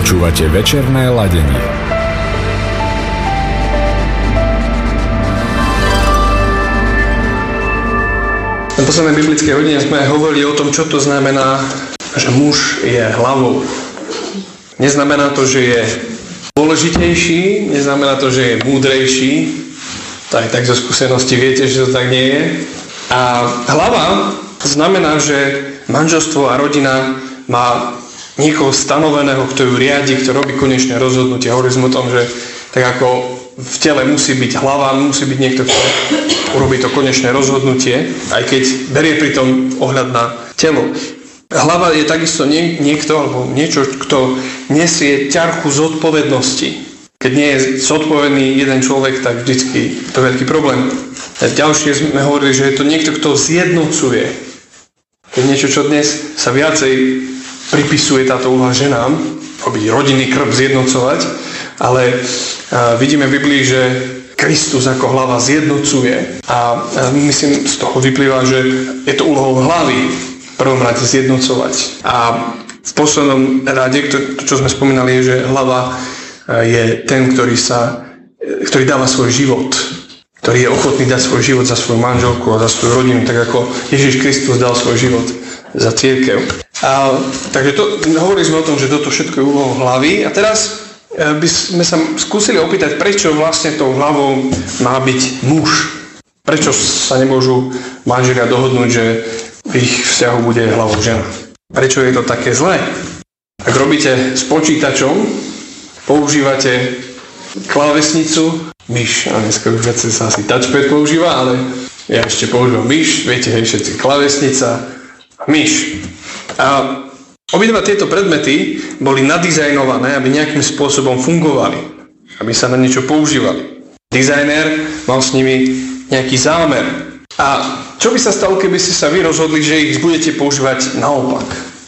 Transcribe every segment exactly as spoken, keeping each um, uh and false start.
Počúvate večerné ladenie. Na poslednej biblickej hodine sme hovorili o tom, čo to znamená, že muž je hlavou. Neznamená to, že je dôležitejší, neznamená to, že je múdrejší. To aj tak zo skúsenosti viete, že to tak nie je. A hlava znamená, že manželstvo a rodina má niekoho stanoveného, kto ju riadi, kto robí konečné rozhodnutie. Hovorili sme o tom, že tak ako v tele musí byť hlava, musí byť niekto, kto urobí to konečné rozhodnutie, aj keď berie pritom ohľad na telo. Hlava je takisto nie, niekto, alebo niečo, kto nesie ťarchu zodpovednosti. Keď nie je zodpovedný jeden človek, tak vždycky to je veľký problém. A ďalšie sme hovorili, že je to niekto, kto zjednocuje. Keď niečo, čo dnes sa viacej pripisuje táto úloha ženám, robiť rodinný krb, zjednocovať, ale vidíme v Biblii, že Kristus ako hlava zjednocuje a myslím, z toho vyplýva, že je to úlohou hlavy v prvom rade zjednocovať. A v poslednom rade, to, čo sme spomínali, je, že hlava je ten, ktorý, sa, ktorý dáva svoj život, ktorý je ochotný dať svoj život za svoju manželku a za svoju rodinu, tak ako Ježiš Kristus dal svoj život za cirkev. A, takže to, hovorili sme o tom, že toto všetko je úlohou hlavy. A teraz by sme sa skúsili opýtať, prečo vlastne tou hlavou má byť muž. Prečo sa nemôžu manželia dohodnúť, že v ich vzťahu bude hlavou žena. Prečo je to také zlé? Ak robíte s počítačom, používate klávesnicu, myš, a dneska už veci sa asi touchpad používa, ale ja ešte používam myš, viete, hej, všetci klávesnica a myš. A obidva tieto predmety boli nadizajnované, aby nejakým spôsobom fungovali, aby sa na niečo používali. Dizajner mal s nimi nejaký zámer. A čo by sa stalo, keby ste sa vy rozhodli, že ich budete používať naopak?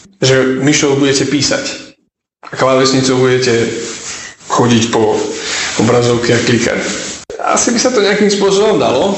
Že myšou budete písať a klávesnicou budete chodiť po obrazovke a klikať. Asi by sa to nejakým spôsobom dalo,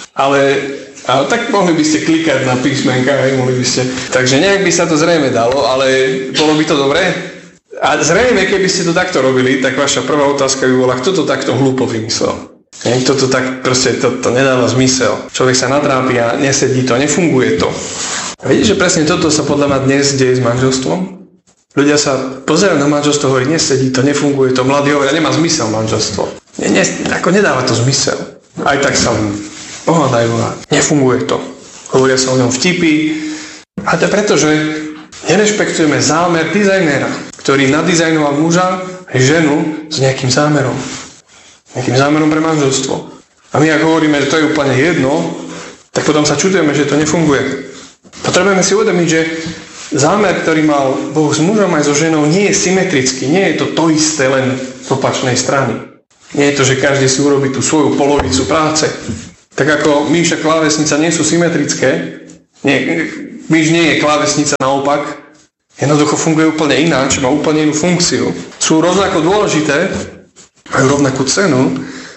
ale A tak mohli by ste klikať na písmenka, aj mohli by ste. Takže nejak by sa to zrejme dalo, ale bolo by to dobré. A zrejme, keby ste to takto robili, tak vaša prvá otázka by bola, kto to takto hlúpo vymyslel. Kto to tak, proste to, to nedáva zmysel. Človek sa natrápi a nesedí to, nefunguje to. A vidíte, že presne toto sa podľa mňa dnes deje s manželstvom? Ľudia sa pozerajú na manželstvo, hovorí, nesedí to, nefunguje to. Mladí hovoria, nemá zmysel manželstvo. Nie, nie, ako nedáva to zmysel. Aj tak sa pohľadajú a nefunguje to. Hovoria sa o ňom vtipy. A to je preto, že nerešpektujeme zámer dizajnéra, ktorý nadizajnoval muža aj ženu s nejakým zámerom. Nejakým zámerom pre manželstvo. A my, ak hovoríme, že to je úplne jedno, tak potom sa čudujeme, že to nefunguje. Potrebujeme si uvedomiť, že zámer, ktorý mal Boh s mužom aj so ženou, nie je symetrický. Nie je to to isté len z opačnej strany. Nie je to, že každý si urobí tú svoju polovicu práce. Tak ako myš a klávesnica nie sú symetrické, nie, myš nie je klávesnica naopak, jednoducho funguje úplne ináč, má úplne inú funkciu. Sú rovnako dôležité, majú rovnakú cenu,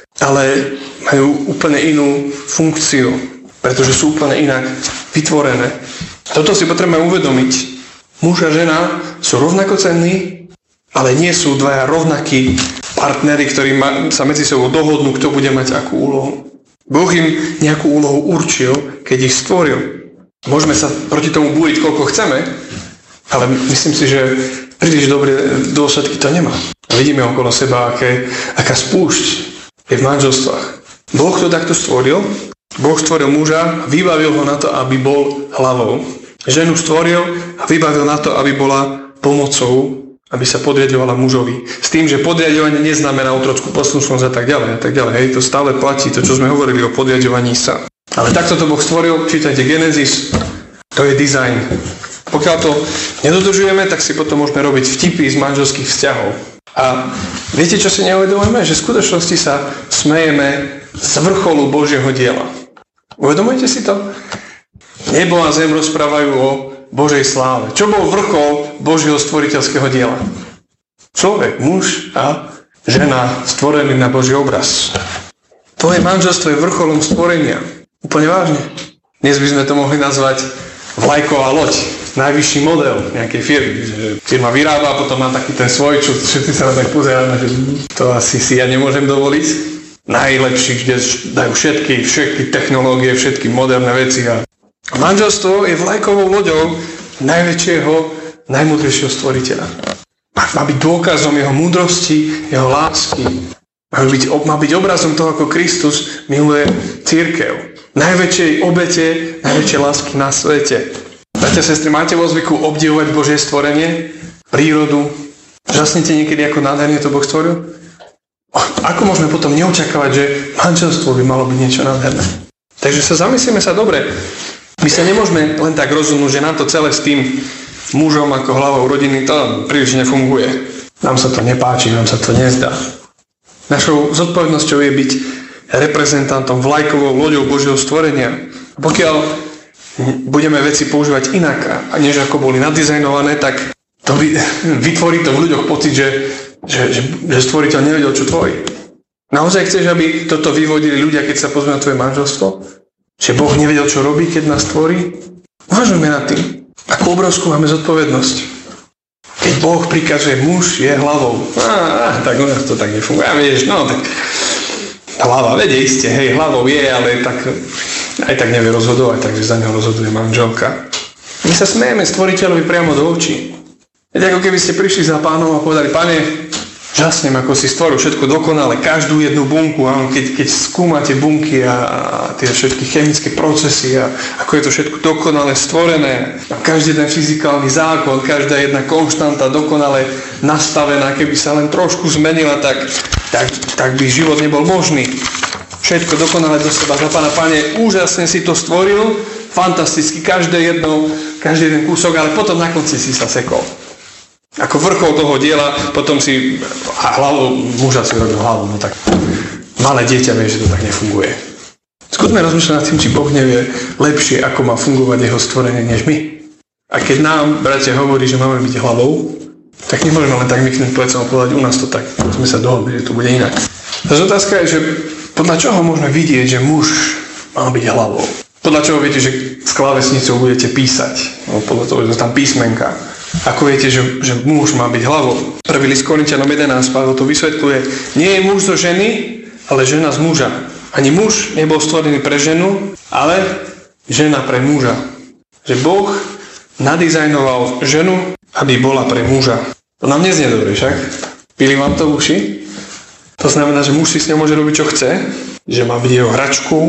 ale majú úplne inú funkciu, pretože sú úplne inak vytvorené. Toto si potrebujeme uvedomiť. Muž a žena sú rovnako cenní, ale nie sú dvaja rovnakí partneri, ktorí sa medzi sebou dohodnú, kto bude mať akú úlohu. Boh im nejakú úlohu určil, keď ich stvoril. Môžeme sa proti tomu búriť, koľko chceme, ale myslím si, že príliš dobré dôsledky to nemá. A vidíme okolo seba, aké, aká spúšť je v manželstvách. Boh to takto stvoril, Boh stvoril muža, vybavil ho na to, aby bol hlavou. Ženu stvoril a vybavil na to, aby bola pomocou, aby sa podriaďovala mužovi. S tým, že podriaďovanie neznamená otrockú poslušnosť a tak ďalej a tak ďalej. Hej, to stále platí, to, čo sme hovorili o podriaďovaní sa. Ale takto to Boh stvoril, čítajte Genesis, to je dizajn. Pokiaľ to nedodržujeme, tak si potom môžeme robiť vtipy z manželských vzťahov. A viete, čo si neuvedomujeme? Že v skutočnosti sa smejeme z vrcholu Božieho diela. Uvedomujete si to? Nebo a zem rozprávajú o Božej sláve. Čo bol vrchol Božieho stvoriteľského diela? Človek, muž a žena stvorený na Boží obraz. Tvoje manželstvo je vrcholom stvorenia. Úplne vážne. Dnes by sme to mohli nazvať vlajková loď, najvyšší model nejakej firmy. Že firma vyrába, potom má taký ten svoj, čo všetci sa na tak pozeráme, že to asi si ja nemôžem dovoliť. Najlepší, kde dajú všetky, všetky technológie, všetky moderné veci. A manželstvo je vlajkovou loďou najväčšieho, najmúdrejšieho stvoriteľa. Má byť dôkazom jeho múdrosti, jeho lásky. Má byť, má byť obrazom toho, ako Kristus miluje cirkev. Najväčšej obete, najväčšej lásky na svete. Bratia, sestry, máte vo zvyku obdivovať Božie stvorenie, prírodu? Žasnite niekedy, ako nádherne to Boh stvoril? Ako môžeme potom neočakávať, že manželstvo by malo byť niečo nádherné? Takže sa zamyslíme sa dobre. My sa nemôžeme len tak rozhodnúť, že nám to celé s tým mužom ako hlavou rodiny to príliš nefunguje. Nám sa to nepáči, nám sa to nezdá. Našou zodpovednosťou je byť reprezentantom, vlajkovou loďou Božieho stvorenia. Pokiaľ budeme veci používať inak, než ako boli nadizajnované, tak to vytvorí to v ľuďoch pocit, že, že, že, že stvoriteľ nevedel, čo tvorí. Naozaj chceš, aby toto vyvodili ľudia, keď sa pozrie na tvoje manželstvo? Že Boh nevedel, čo robí, keď nás tvorí? Uvažujme nad tým. Akú obrovskú máme zodpovednosť. Keď Boh prikazuje, muž je hlavou. Á, á, tak u nás to tak nefunguje. A vieš, no tak hlava, vedie iste, hej, hlavou je, ale tak aj tak nevie rozhodovať, takže za neho rozhoduje manželka. My sa smejeme stvoriteľovi priamo do očí. Veď ako keby ste prišli za pánom a povedali, pane, žasnem, ako si stvoril všetko dokonale, každú jednu bunku, a keď, keď skúmate bunky a, a tie všetky chemické procesy a ako je to všetko dokonale stvorené, a každý ten fyzikálny zákon, každá jedna konštanta dokonale nastavená, keby sa len trošku zmenila, tak, tak, tak by život nebol možný. Všetko dokonale do seba zapadá. Pane, úžasne si to stvoril, fantasticky, každé jedno, každý jeden kúsok, ale potom na konci si sa sekol. Ako vrchol toho diela, potom si a hlavu, muža si robil hlavu, no tak malé dieťa vie, že to tak nefunguje. Skúsme rozmýšľať nad tým, či Boh nevie lepšie, ako má fungovať jeho stvorenie, než my. A keď nám, bratia, hovorí, že máme byť hlavou, tak nemôžeme len tak myknúť plecom a povedať, u nás to tak, sme sa dohodli, že to bude inak. Takže otázka je, že podľa čoho môžeme vidieť, že muž má byť hlavou? Podľa čoho viete, že s klávesnicou budete písať? No, podľa toho, že tam písmenka. Ako viete, že, že muž má byť hlavou? Prvý list Korinťanom jedenásť, Pavel to vysvetľuje. Nie je muž zo ženy, ale žena z muža. Ani muž nebol stvorený pre ženu, ale žena pre muža. Že Boh nadizajnoval ženu, aby bola pre muža. To nám neznie dobre, však? Pili vám to uši? To znamená, že muž si s ňou môže robiť, čo chce, že má byť jeho hračkou,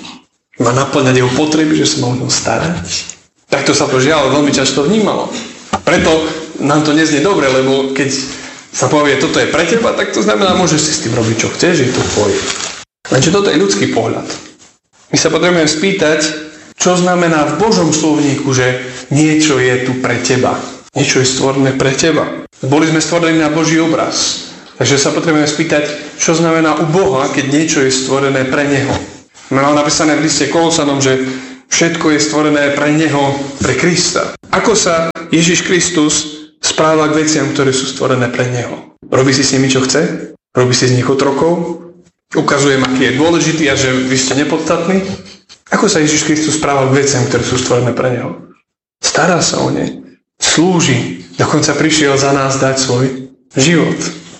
má naplňať jeho potreby, že sa má o ňom starať. Takto sa to žiaľ veľmi často vnímalo. Preto nám to neznie dobre, lebo keď sa povie, toto je pre teba, tak to znamená, môžeš si s tým robiť, čo chceš, je to tvoje. Lenže toto je ľudský pohľad. My sa potrebujeme spýtať, čo znamená v Božom slovníku, že niečo je tu pre teba. Niečo je stvorené pre teba. Boli sme stvorení na Boží obraz. Takže sa potrebujeme spýtať, čo znamená u Boha, keď niečo je stvorené pre Neho. Máme napísané v liste Kolosanom, že všetko je stvorené pre Neho, pre Krista. Ako sa Ježiš Kristus správa k veciam, ktoré sú stvorené pre Neho? Robí si s nimi, čo chce? Robí si z nich otrokov? Ukazuje, aký je dôležitý a že vy ste nepodstatní? Ako sa Ježiš Kristus správa k veciam, ktoré sú stvorené pre Neho? Stará sa o ne. Slúži. Dokonca prišiel za nás dať svoj život.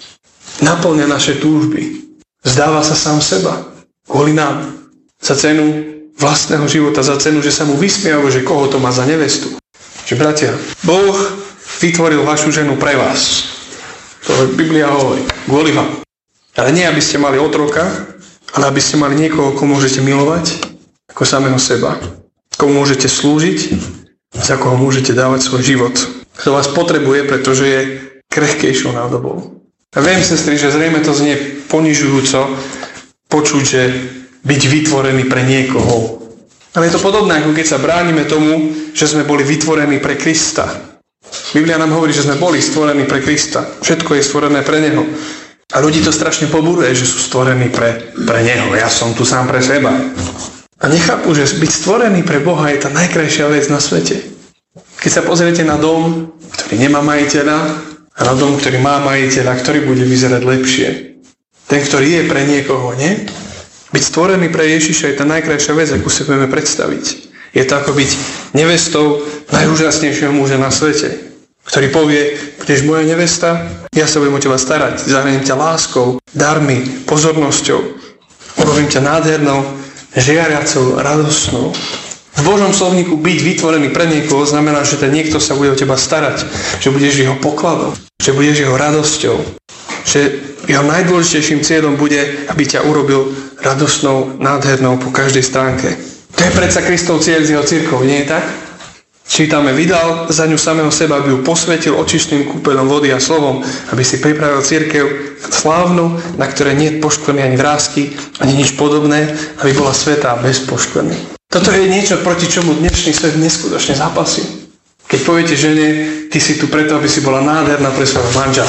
Naplňa naše túžby. Vzdáva sa sám seba. Kvôli nám. Za cenu vlastného života, za cenu, že sa mu vysmieva, že koho to má za nevestu. Čiže, bratia, Boh vytvoril vašu ženu pre vás. To Biblia hovorí. Kvôli vám. Ale nie, aby ste mali otroka, ale aby ste mali niekoho, komu môžete milovať, ako samého seba. Komu môžete slúžiť, za koho môžete dávať svoj život. Kto vás potrebuje, pretože je krehkejšou nádobou. A viem, sestry, že zrejme to znie ponižujúco počuť, že byť vytvorený pre niekoho. Ale je to podobné, ako keď sa bránime tomu, že sme boli vytvorení pre Krista. Biblia nám hovorí, že sme boli stvorení pre Krista. Všetko je stvorené pre Neho. A ľudí to strašne poburuje, že sú stvorení pre, pre Neho. Ja som tu sám pre seba. A nechápu, že byť stvorený pre Boha je tá najkrajšia vec na svete. Keď sa pozriete na dom, ktorý nemá majiteľa, a na dom, ktorý má majiteľa, ktorý bude vyzerať lepšie. Ten, ktorý je pre niekoho, nie? Byť stvorený pre Ježiša je tá najkrajšia vec, akú si budeme predstaviť. Je to ako byť nevestou najúžasnejšieho muža na svete, ktorý povie, budeš moja nevesta, ja sa budem o teba starať, zahraním ťa láskou, darmi, pozornosťou, urobím ťa nádhernou, žiariacou, radostnou. V Božom slovníku byť vytvorený pre niekoho znamená, že ten niekto sa bude o teba starať, že budeš jeho pokladom, že budeš jeho radosťou, že jeho najdôležitejším cieľom bude, aby ťa urobil radostnou, nádhernou po každej stránke. To je predsa Kristov cieľ z jeho cirkov, nie je tak? Čítame, vydal za ňu samého seba, aby ju posvetil očistným kúpeľom vody a slovom, aby si pripravil cirkev slávnu, na ktorej nie je poškvrny ani vrásky, ani nič podobné, aby bola svätá bez poškvrny. Toto je niečo, proti čomu dnešný svet neskutočne zápasí. Keď poviete žene, ty si tu preto, aby si bola nádherná pre svojho manžela.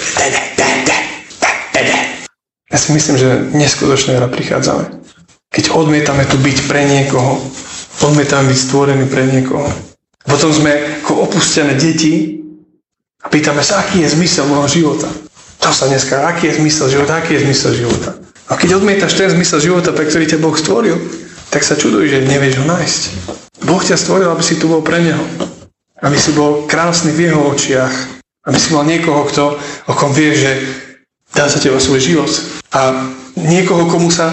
Ja si myslím, že neskutočne veľa prichádzame. Keď odmietame tu byť pre niekoho, odmietame byť stvorení pre niekoho. Potom sme ako opustené deti a pýtame sa, aký je zmysel môjho života. To sa dneska, aký je zmysel života, aký je zmysel života. A keď odmietaš ten zmysel života, pre ktorý ťa Boh stvoril, tak sa čuduj, že nevieš ho nájsť. Boh ťa stvoril, aby si tu bol pre neho. Aby si bol krásny v jeho očiach. Aby si mal niekoho, kto, o kom vie, že dá za teba svoj život. A niekoho, komu sa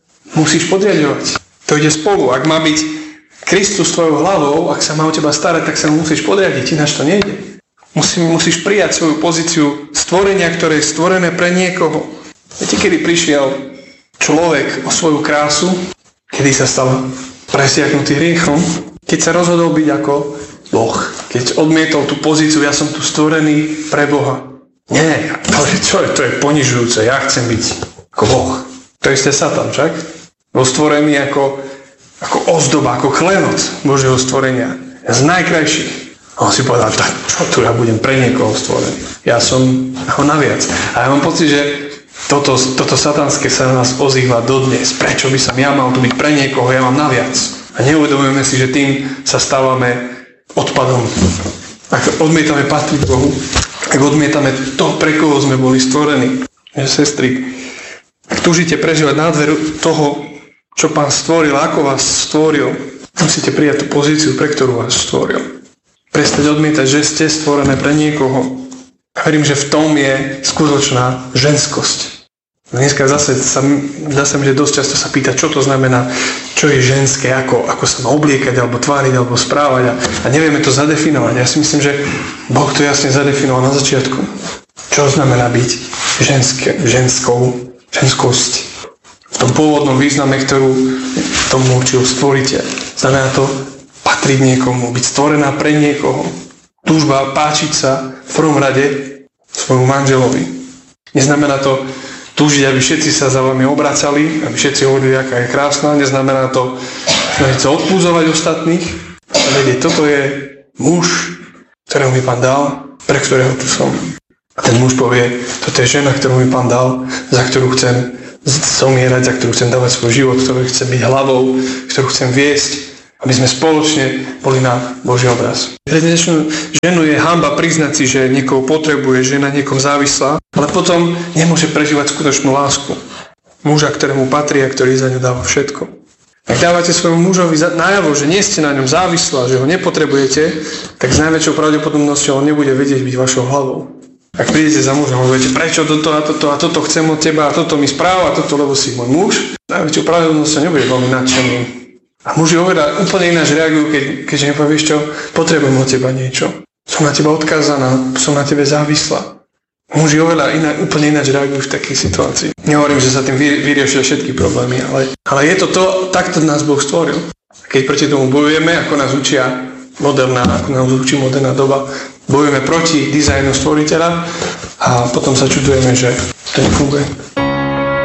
musíš podriadovať. To ide spolu. Ak má byť Kristus tvojou hlavou, ak sa má o teba starať, tak sa mu musíš podriadiť, ináč to nejde. Musí, musíš prijať svoju pozíciu stvorenia, ktoré je stvorené pre niekoho. Viete, kedy prišiel človek o svoju krásu, kedy sa stal presiaknutý hriechom, keď sa rozhodol byť ako Boh, keď odmietol tú pozíciu, ja som tu stvorený pre Boha. Nie, to je, čo je, to je ponižujúce, ja chcem byť ako Boh. To isté Satan, však? Bol stvorený ako, ako ozdoba, ako klenot Božieho stvorenia. Z najkrajších. A on si povedal, tak čo tu, ja budem pre niekoho stvorený. Ja som ho naviac. A ja mám pocit, že toto, toto satanské sa na nás ozýva dodnes. Prečo by som ja mal tu byť pre niekoho, ja mám naviac. A neuvedomujeme si, že tým sa stávame odpadom. Ak odmietame patriť Bohu, ak odmietame to, pre koho sme boli stvorení. Že, sestry, ak túžite prežívať nádheru toho, čo Pán stvoril, ako vás stvoril, musíte prijať tú pozíciu, pre ktorú vás stvoril. Prestať odmietať, že ste stvorené pre niekoho. A verím, že v tom je skutočná ženskosť. Dneska zase sa, dá sa mi, že dosť často sa pýta, čo to znamená, čo je ženské, ako, ako sa má obliekať, alebo tváriť, alebo správať. A, a nevieme to zadefinovať. Ja si myslím, že Boh to jasne zadefinoval na začiatku. Čo znamená byť ženské, ženskou, ženskosť. V tom pôvodnom význame, ktorú tomu učil stvoriteľ. Znamená to patriť niekomu, byť stvorená pre niekoho. Túžba páčiť sa v prvom rade svojmu manželovi. Neznamená to túžiť, aby všetci sa za vami obracali, aby všetci hovorili, aká je krásna. Neznamená to snažiť sa odpúzovať ostatných. Ale toto je muž, ktorého mi Pán dal, pre ktorého tu som. A ten muž povie, toto je žena, ktorú mi Pán dal, za ktorú chcem zomierať, za ktorú chcem dávať svoj život, ktorú chcem byť hlavou, ktorú chcem viesť, aby sme spoločne boli na Boží obraz. Pre dnešnú ženu je hanba priznať si, že niekoho potrebuje, že je na niekom závislá, ale potom nemôže prežívať skutočnú lásku. Muža, ktorému patrí a ktorý za ňu dáva všetko. Ak dávate svojmu mužovi najavo, že nie ste na ňom závislá, že ho nepotrebujete, tak s najväčšou pravdepodobnosťou on nebude vedieť byť vašou hlavou. Ak prídete za mužom a hovoríte, prečo toto a toto a toto chcem od teba a toto mi správa a toto, lebo si môj muž, najväčšou pravdepodobnosťou nebude veľmi nadšený. A muži oveľa úplne ináč reagujú, keď, keďže nepovieš čo, potrebujem od teba niečo. Som na teba odkázaná, som na tebe závislá. Muži oveľa iná, úplne ináč reagujú v takej situácii. Nehovorím, že sa tým vy, vyriešia všetky problémy, ale, ale je to to, takto nás Boh stvoril. Keď proti tomu bojujeme, ako nás učia moderná, ako nás učí moderná doba, bojujeme proti dizajnu stvoriteľa a potom sa čudujeme, že to nefunguje.